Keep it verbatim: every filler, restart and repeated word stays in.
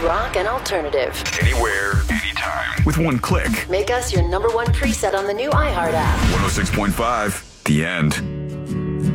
rock, and alternative. Anywhere, anytime. With one click. Make us your number one preset on the new iHeart app. one oh six point five, The End.